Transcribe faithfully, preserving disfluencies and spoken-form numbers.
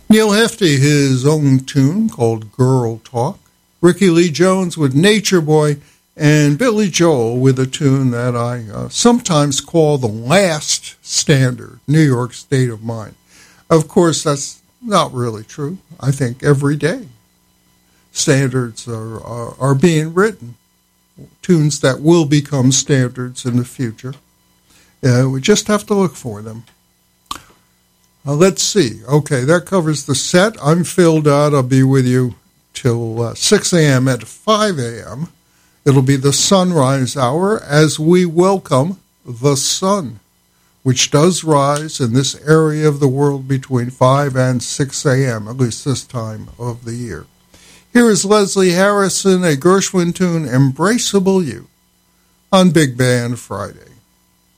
Neil Hefti, his own tune called Girl Talk. Ricky Lee Jones with Nature Boy, and Billy Joel with a tune that I uh, sometimes call the last standard, New York State of Mind. Of course, that's not really true. I think every day standards are, are, are being written, tunes that will become standards in the future. Uh, we just have to look for them. Uh, let's see. Okay, that covers the set. I'm Phil Dodd. I'll be with you till uh, six a.m. At five a.m., it'll be the sunrise hour as we welcome the sun, which does rise in this area of the world between five and six a.m., at least this time of the year. Here is Leslie Harrison, a Gershwin tune, Embraceable You, on Big Band Friday.